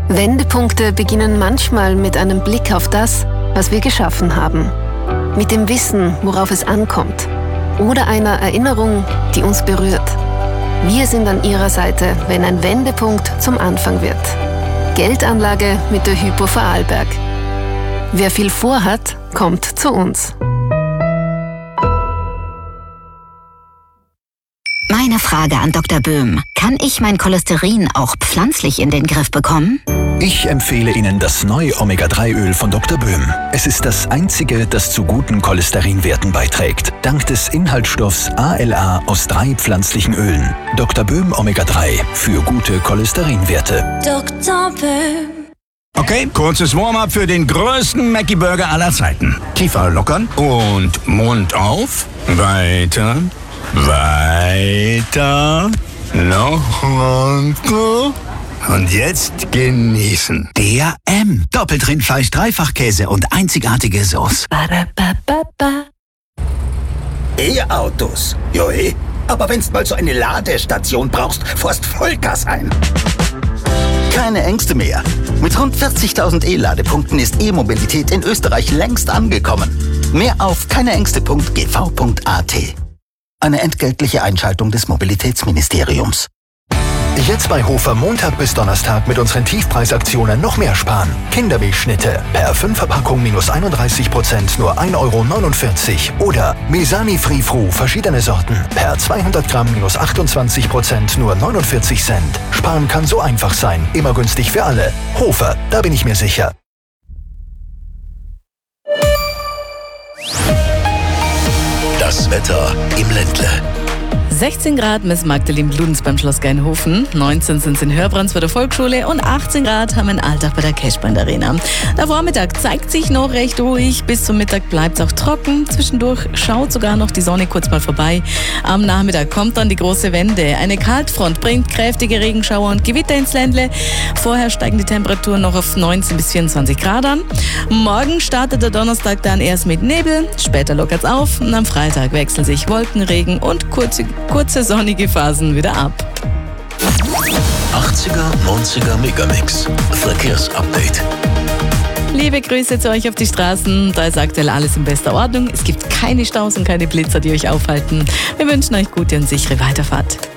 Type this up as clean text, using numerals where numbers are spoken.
Wendepunkte beginnen manchmal mit einem Blick auf das, was wir geschaffen haben. Mit dem Wissen, worauf es ankommt. Oder einer Erinnerung, die uns berührt. Wir sind an Ihrer Seite, wenn ein Wendepunkt zum Anfang wird. Geldanlage mit der Hypo Vorarlberg. Wer viel vorhat, kommt zu uns. Meine Frage an Dr. Böhm. Kann ich mein Cholesterin auch pflanzlich in den Griff bekommen? Ich empfehle Ihnen das neue Omega-3-Öl von Dr. Böhm. Es ist das einzige, das zu guten Cholesterinwerten beiträgt. Dank des Inhaltsstoffs ALA aus 3 pflanzlichen Ölen. Dr. Böhm Omega-3 für gute Cholesterinwerte. Dr. Böhm. Okay, kurzes Warm-up für den größten Mackie-Burger aller Zeiten. Kiefer lockern und Mund auf. Weiter. Weiter. Noch weiter. Und jetzt genießen. Der M. Doppelt Rindfleisch, Dreifachkäse und einzigartige Sauce. E-Autos. Joe, aber wenn's mal so eine Ladestation brauchst, fährst Vollgas ein. Keine Ängste mehr. Mit rund 40.000 E-Ladepunkten ist E-Mobilität in Österreich längst angekommen. Mehr auf keineängste.gv.at. Eine entgeltliche Einschaltung des Mobilitätsministeriums. Jetzt bei Hofer Montag bis Donnerstag mit unseren Tiefpreisaktionen noch mehr sparen. Kindermilchschnitte per 5-Verpackung minus 31%, nur 1,49 €. Oder Mesani Free Fru, verschiedene Sorten, per 200 Gramm minus 28%, nur 49 Cent. Sparen kann so einfach sein, immer günstig für alle. Hofer, da bin ich mir sicher. Das Wetter im Ländle. 16 Grad messen Magdalene Bludenz beim Schloss Geinhofen, 19 sind es in Hörbrands bei der Volksschule und 18 Grad haben wir in Altach bei der Cashpoint Arena. Der Vormittag zeigt sich noch recht ruhig, bis zum Mittag bleibt es auch trocken. Zwischendurch schaut sogar noch die Sonne kurz mal vorbei. Am Nachmittag kommt dann die große Wende. Eine Kaltfront bringt kräftige Regenschauer und Gewitter ins Ländle. Vorher steigen die Temperaturen noch auf 19 bis 24 Grad an. Morgen startet der Donnerstag dann erst mit Nebel, später lockert es auf und am Freitag wechseln sich Wolken, Regen und kurze sonnige Phasen wieder ab. 80er, 90er Megamix. Verkehrsupdate. Liebe Grüße zu euch auf die Straßen. Da ist aktuell alles in bester Ordnung. Es gibt keine Staus und keine Blitzer, die euch aufhalten. Wir wünschen euch gute und sichere Weiterfahrt.